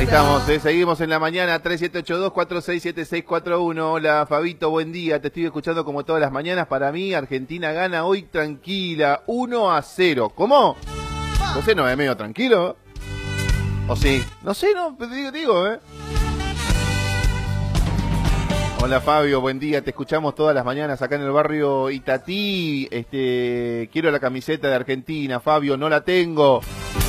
Ahí estamos, seguimos en la mañana, 3782-467641. Hola, Fabito, buen día. Te estoy escuchando como todas las mañanas. Para mí, Argentina gana hoy tranquila, 1-0. ¿Cómo? No sé, no es medio tranquilo. ¿O sí? No sé, no, digo. Hola, Fabio, buen día. Te escuchamos todas las mañanas acá en el barrio Itatí. Quiero la camiseta de Argentina, Fabio, no la tengo.